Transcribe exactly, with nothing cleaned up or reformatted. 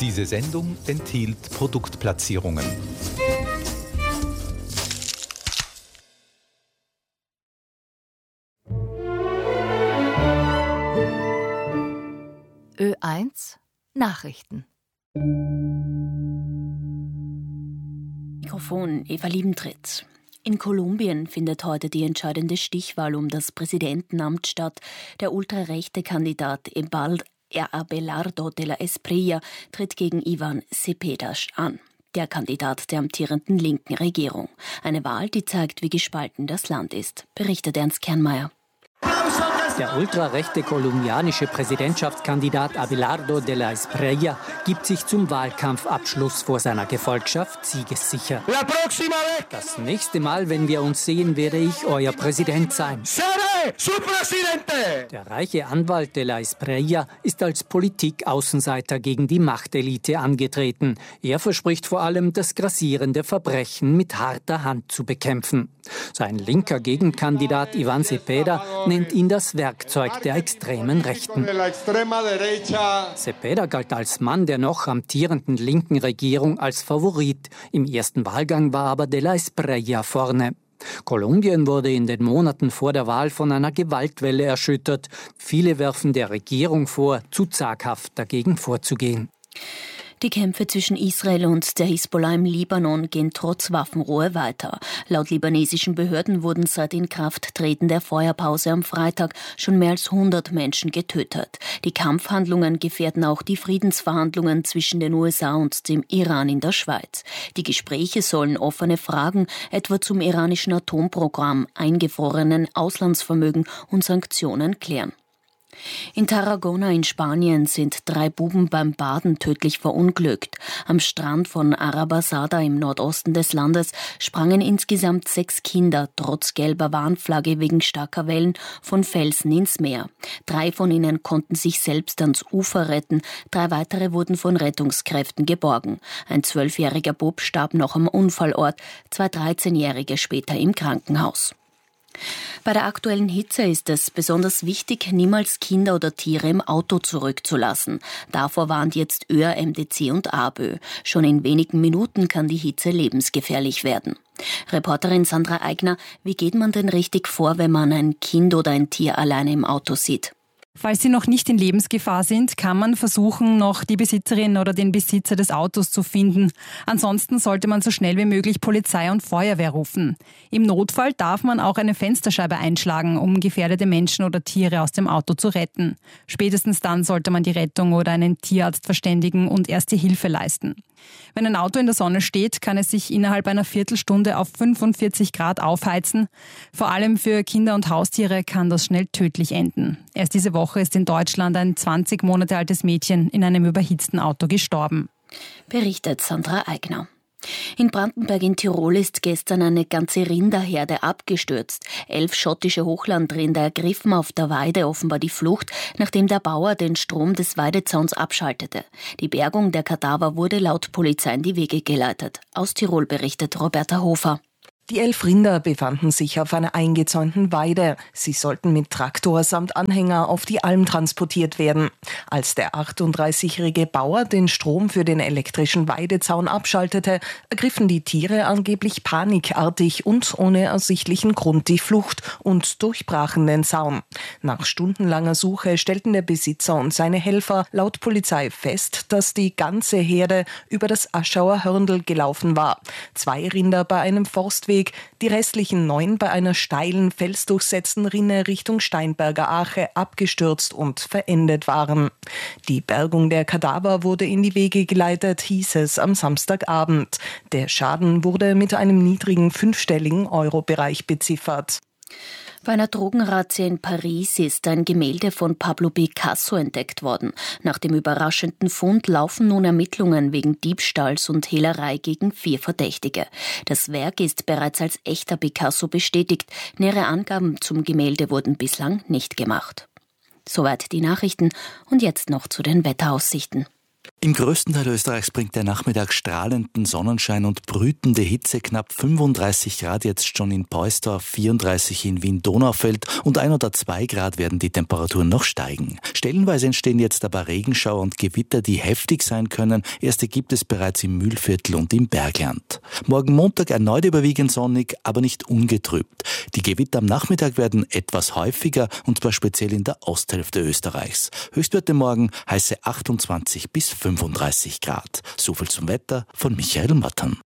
Diese Sendung enthielt Produktplatzierungen. Ö eins Nachrichten. Mikrofon Eva Liebentritt. In Kolumbien findet heute die entscheidende Stichwahl um das Präsidentenamt statt. Der ultrarechte Kandidat Abelardo de la Espriella tritt gegen Ivan Cepeda an, der Kandidat der amtierenden linken Regierung. Eine Wahl, die zeigt, wie gespalten das Land ist, berichtet Ernst Kernmeier. Der ultrarechte kolumbianische Präsidentschaftskandidat Abelardo de la Espriella gibt sich zum Wahlkampfabschluss vor seiner Gefolgschaft siegessicher. Das nächste Mal, wenn wir uns sehen, werde ich euer Präsident sein. Der reiche Anwalt de la Espriella ist als Politik-Außenseiter gegen die Machtelite angetreten. Er verspricht vor allem, das grassierende Verbrechen mit harter Hand zu bekämpfen. Sein linker Gegenkandidat Ivan Cepeda nennt ihn das Werkzeug der extremen Rechten. Cepeda galt als Mann der noch amtierenden linken Regierung als Favorit. Im ersten Wahlgang war aber de la Espriella vorne. Kolumbien wurde in den Monaten vor der Wahl von einer Gewaltwelle erschüttert. Viele werfen der Regierung vor, zu zaghaft dagegen vorzugehen. Die Kämpfe zwischen Israel und der Hisbollah im Libanon gehen trotz Waffenruhe weiter. Laut libanesischen Behörden wurden seit Inkrafttreten der Feuerpause am Freitag schon mehr als hundert Menschen getötet. Die Kampfhandlungen gefährden auch die Friedensverhandlungen zwischen den U S A und dem Iran in der Schweiz. Die Gespräche sollen offene Fragen, etwa zum iranischen Atomprogramm, eingefrorenen Auslandsvermögen und Sanktionen klären. In Tarragona in Spanien sind drei Buben beim Baden tödlich verunglückt. Am Strand von Arabasada im Nordosten des Landes sprangen insgesamt sechs Kinder trotz gelber Warnflagge wegen starker Wellen von Felsen ins Meer. Drei von ihnen konnten sich selbst ans Ufer retten, drei weitere wurden von Rettungskräften geborgen. Ein zwölfjähriger Bub starb noch am Unfallort, zwei dreizehnjährige später im Krankenhaus. Bei der aktuellen Hitze ist es besonders wichtig, niemals Kinder oder Tiere im Auto zurückzulassen. Davor warnt jetzt Ö R M D C und ABÖ. Schon in wenigen Minuten kann die Hitze lebensgefährlich werden. Reporterin Sandra Eigner, wie geht man denn richtig vor, wenn man ein Kind oder ein Tier alleine im Auto sieht? Falls sie noch nicht in Lebensgefahr sind, kann man versuchen, noch die Besitzerin oder den Besitzer des Autos zu finden. Ansonsten sollte man so schnell wie möglich Polizei und Feuerwehr rufen. Im Notfall darf man auch eine Fensterscheibe einschlagen, um gefährdete Menschen oder Tiere aus dem Auto zu retten. Spätestens dann sollte man die Rettung oder einen Tierarzt verständigen und erste Hilfe leisten. Wenn ein Auto in der Sonne steht, kann es sich innerhalb einer Viertelstunde auf fünfundvierzig Grad aufheizen. Vor allem für Kinder und Haustiere kann das schnell tödlich enden. Erst diese Woche ist in Deutschland ein zwanzig Monate altes Mädchen in einem überhitzten Auto gestorben. Berichtet Sandra Eigner. In Brandenberg in Tirol ist gestern eine ganze Rinderherde abgestürzt. Elf schottische Hochlandrinder ergriffen auf der Weide offenbar die Flucht, nachdem der Bauer den Strom des Weidezauns abschaltete. Die Bergung der Kadaver wurde laut Polizei in die Wege geleitet. Aus Tirol berichtet Roberta Hofer. Die elf Rinder befanden sich auf einer eingezäunten Weide. Sie sollten mit Traktor samt Anhänger auf die Alm transportiert werden. Als der achtunddreißigjährige Bauer den Strom für den elektrischen Weidezaun abschaltete, ergriffen die Tiere angeblich panikartig und ohne ersichtlichen Grund die Flucht und durchbrachen den Zaun. Nach stundenlanger Suche stellten der Besitzer und seine Helfer laut Polizei fest, dass die ganze Herde über das Aschauer Hörndl gelaufen war. Zwei Rinder bei einem Forstweg, die restlichen neun bei einer steilen, felsdurchsetzten Rinne Richtung Steinberger Ache abgestürzt und verendet waren. Die Bergung der Kadaver wurde in die Wege geleitet, hieß es am Samstagabend. Der Schaden wurde mit einem niedrigen fünfstelligen Euro-Bereich beziffert. Bei einer Drogenrazzia in Paris ist ein Gemälde von Pablo Picasso entdeckt worden. Nach dem überraschenden Fund laufen nun Ermittlungen wegen Diebstahls und Hehlerei gegen vier Verdächtige. Das Werk ist bereits als echter Picasso bestätigt. Nähere Angaben zum Gemälde wurden bislang nicht gemacht. Soweit die Nachrichten und jetzt noch zu den Wetteraussichten. Im größten Teil Österreichs bringt der Nachmittag strahlenden Sonnenschein und brütende Hitze. Knapp fünfunddreißig Grad jetzt schon in Peusdorf, vierunddreißig in Wien-Donaufeld und ein oder zwei Grad werden die Temperaturen noch steigen. Stellenweise entstehen jetzt aber Regenschauer und Gewitter, die heftig sein können. Erste gibt es bereits im Mühlviertel und im Bergland. Morgen Montag erneut überwiegend sonnig, aber nicht ungetrübt. Die Gewitter am Nachmittag werden etwas häufiger und zwar speziell in der Osthälfte Österreichs. Höchstwerte morgen heiße achtundzwanzig bis fünfunddreißig Grad. So viel zum Wetter von Michael Mattern.